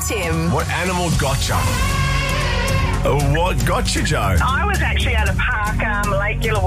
Tim. What animal gotcha? What gotcha, Joe? I was actually at a park, Lake